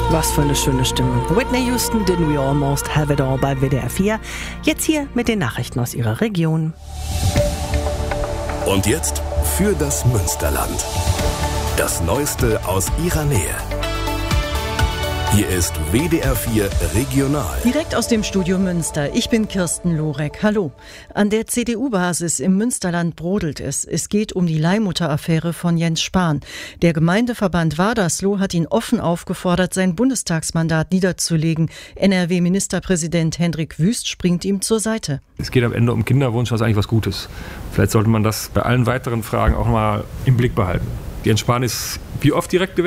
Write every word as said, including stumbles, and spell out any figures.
Was für eine schöne Stimme. Whitney Houston, Didn't We Almost Have It All bei W D R vier. Jetzt hier mit den Nachrichten aus ihrer Region. Und jetzt für das Münsterland. Das Neueste aus ihrer Nähe. Hier ist W D R vier Regional. Direkt aus dem Studio Münster. Ich bin Kirsten Lorek. Hallo. An der C D U-Basis im Münsterland brodelt es. Es geht um die Leihmutter-Affäre von Jens Spahn. Der Gemeindeverband Wadersloh hat ihn offen aufgefordert, sein Bundestagsmandat niederzulegen. N R W-Ministerpräsident Hendrik Wüst springt ihm zur Seite. Es geht am Ende um Kinderwunsch, was eigentlich was Gutes. Vielleicht sollte man das bei allen weiteren Fragen auch mal im Blick behalten. Jens Spahn ist wie oft direkt gewählt